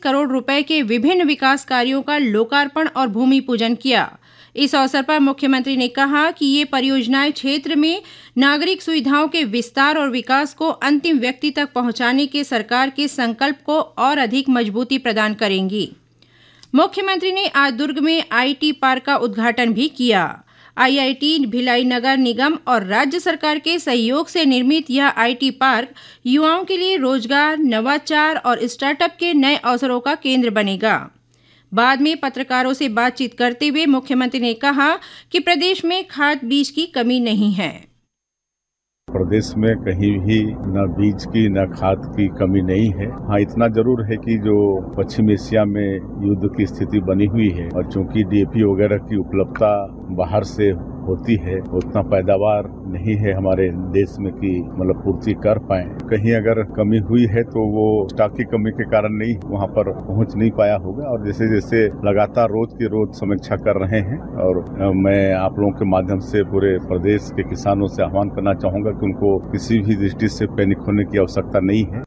करोड़ रुपए के विभिन्न विकास कार्यों का लोकार्पण और भूमि पूजन किया। इस अवसर पर मुख्यमंत्री ने कहा कि ये परियोजनाएं क्षेत्र में नागरिक सुविधाओं के विस्तार और विकास को अंतिम व्यक्ति तक पहुंचाने के सरकार के संकल्प को और अधिक मजबूती प्रदान करेंगी। मुख्यमंत्री ने आज दुर्ग में आईटी पार्क का उद्घाटन भी किया। आईआईटी भिलाई नगर निगम और राज्य सरकार के सहयोग से निर्मित यह आईटी पार्क युवाओं के लिए रोजगार, नवाचार और स्टार्टअप के नए अवसरों का केंद्र बनेगा। बाद में पत्रकारों से बातचीत करते हुए मुख्यमंत्री ने कहा कि प्रदेश में खाद बीज की कमी नहीं है। प्रदेश में कहीं भी न बीज की न खाद की कमी नहीं है। हाँ, इतना जरूर है कि जो पश्चिम एशिया में युद्ध की स्थिति बनी हुई है और चूंकि डीएपी वगैरह की उपलब्धता बाहर से होती है, उतना पैदावार नहीं है हमारे देश में कि मतलब पूर्ति कर पाए। कहीं अगर कमी हुई है तो वो स्टॉक की कमी के कारण नहीं, वहाँ पर पहुँच नहीं पाया होगा। और जैसे जैसे लगातार रोज की रोज समीक्षा कर रहे हैं और मैं आप लोगों के माध्यम से पूरे प्रदेश के किसानों से आह्वान करना चाहूँगा कि उनको किसी भी दृष्टि से पैनिक होने की आवश्यकता नहीं है।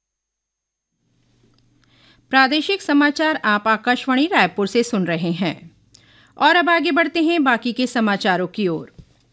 प्रादेशिक समाचार आप आकाशवाणी रायपुर से सुन रहे हैं और अब आगे बढ़ते हैं बाकी के समाचारों की ओर।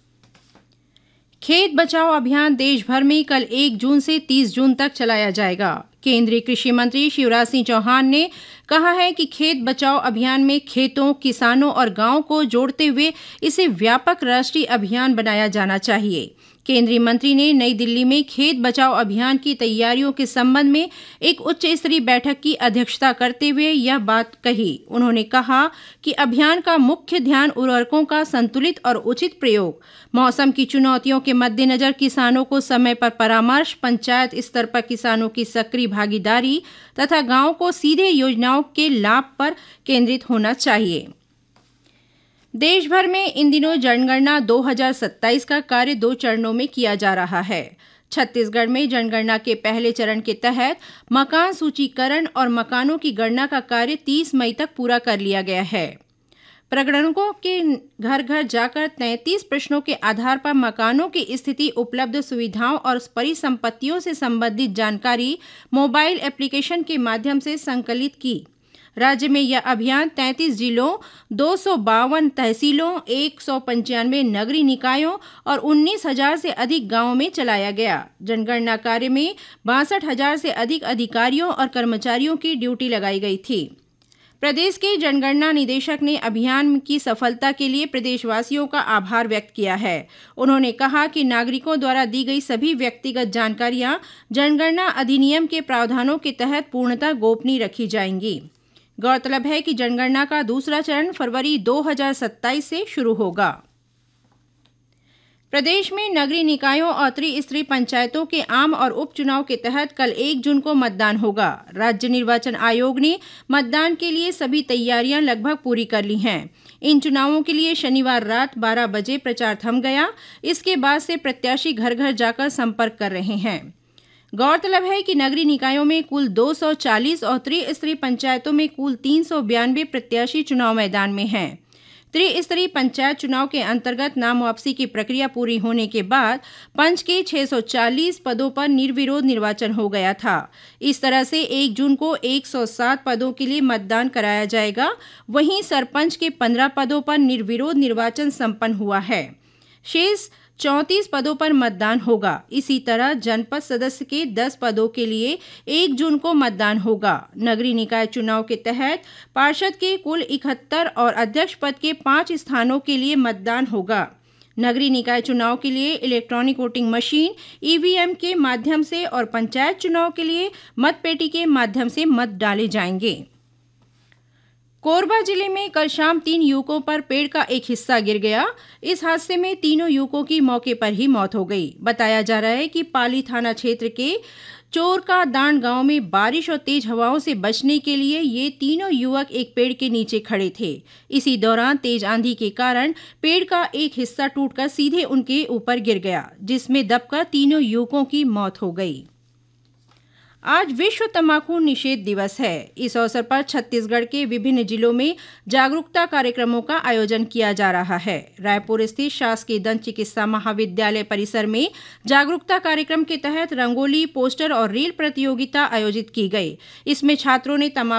खेत बचाओ अभियान देश भर में कल 1 जून से 30 जून तक चलाया जाएगा। केंद्रीय कृषि मंत्री शिवराज सिंह चौहान ने कहा है कि खेत बचाओ अभियान में खेतों, किसानों और गांवों को जोड़ते हुए इसे व्यापक राष्ट्रीय अभियान बनाया जाना चाहिए। केंद्रीय मंत्री ने नई दिल्ली में खेत बचाओ अभियान की तैयारियों के संबंध में एक उच्च स्तरीय बैठक की अध्यक्षता करते हुए यह बात कही। उन्होंने कहा कि अभियान का मुख्य ध्यान उर्वरकों का संतुलित और उचित प्रयोग, मौसम की चुनौतियों के मद्देनजर किसानों को समय पर परामर्श, पंचायत स्तर पर किसानों की सक्रिय भागीदारी तथा गांवों को सीधे योजनाओं के लाभ पर केंद्रित होना चाहिए। देश भर में इन दिनों जनगणना 2027 का कार्य 2 चरणों में किया जा रहा है। छत्तीसगढ़ में जनगणना के पहले चरण के तहत मकान सूचीकरण और मकानों की गणना का कार्य 30 मई तक पूरा कर लिया गया है। प्रगणकों के घर घर जाकर 33 प्रश्नों के आधार पर मकानों की स्थिति, उपलब्ध सुविधाओं और परिसंपत्तियों से संबंधित जानकारी मोबाइल एप्लीकेशन के माध्यम से संकलित की। राज्य में यह अभियान 33 जिलों, 252 तहसीलों, 195 नगरीय निकायों और 19,000 से अधिक गांवों में चलाया गया। जनगणना कार्य में 62,000 से अधिक अधिकारियों और कर्मचारियों की ड्यूटी लगाई गई थी। प्रदेश के जनगणना निदेशक ने अभियान की सफलता के लिए प्रदेशवासियों का आभार व्यक्त किया है। उन्होंने कहा कि नागरिकों द्वारा दी गई सभी व्यक्तिगत जानकारियां जनगणना अधिनियम के प्रावधानों के तहत पूर्णतः गोपनीय रखी जाएंगी। गौरतलब है कि जनगणना का दूसरा चरण फरवरी 2027 से शुरू होगा। प्रदेश में नगरीय निकायों और त्रिस्तरीय पंचायतों के आम और उपचुनाव के तहत कल 1 जून को मतदान होगा। राज्य निर्वाचन आयोग ने मतदान के लिए सभी तैयारियां लगभग पूरी कर ली हैं। इन चुनावों के लिए शनिवार रात 12 बजे प्रचार थम गया। इसके बाद से प्रत्याशी घर घर जाकर संपर्क कर रहे हैं। गौरतलब है कि नगरीय निकायों में कुल 240 और त्रिस्तरीय पंचायतों में कुल 392 प्रत्याशी चुनाव मैदान में हैं। त्रिस्तरीय पंचायत चुनाव के अंतर्गत नाम वापसी की प्रक्रिया पूरी होने के बाद पंच के 640 पदों पर निर्विरोध निर्वाचन हो गया था। इस तरह से 1 जून को 107 पदों के लिए मतदान कराया जाएगा। वहीं सरपंच के 15 पदों पर निर्विरोध निर्वाचन संपन्न हुआ है। शेष 34 पदों पर मतदान होगा। इसी तरह जनपद सदस्य के 10 पदों के लिए 1 जून को मतदान होगा। नगरीय निकाय चुनाव के तहत पार्षद के कुल 71 और अध्यक्ष पद के 5 स्थानों के लिए मतदान होगा। नगरीय निकाय चुनाव के लिए इलेक्ट्रॉनिक वोटिंग मशीन ईवीएम के माध्यम से और पंचायत चुनाव के लिए मतपेटी के माध्यम से मत डाले जाएंगे। कोरबा जिले में कल शाम 3 युवकों पर पेड़ का एक हिस्सा गिर गया। इस हादसे में तीनों युवकों की मौके पर ही मौत हो गई। बताया जा रहा है कि पाली थाना क्षेत्र के चोर का दांड गांव में बारिश और तेज हवाओं से बचने के लिए ये तीनों युवक एक पेड़ के नीचे खड़े थे। इसी दौरान तेज आंधी के कारण पेड़ का एक हिस्सा टूटकर सीधे उनके ऊपर गिर गया, जिसमें दबकर तीनों युवकों की मौत हो गई। आज विश्व तंबाकू निषेध दिवस है। इस अवसर पर छत्तीसगढ़ के विभिन्न जिलों में जागरूकता कार्यक्रमों का आयोजन किया जा रहा है। रायपुर स्थित शासकीय दंत चिकित्सा महाविद्यालय परिसर में जागरूकता कार्यक्रम के तहत रंगोली, पोस्टर और रील प्रतियोगिता आयोजित की गई। इसमें छात्रों ने तंबाकू